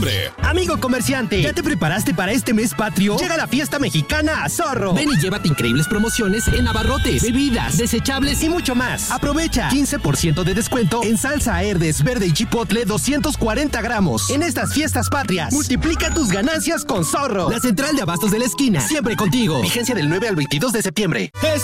septiembre. Amigo comerciante, ¿ya te preparaste para este mes patrio? Llega la fiesta mexicana a Zorro. Ven y llévate increíbles promociones en abarrotes, bebidas, desechables y mucho más. Aprovecha 15% de descuento en salsa Herdes verde y chipotle 240 gramos. En estas fiestas patrias, multiplica tus ganancias con Zorro. La central de abastos de la esquina. Siempre contigo. Vigencia del 9 al 22 de septiembre.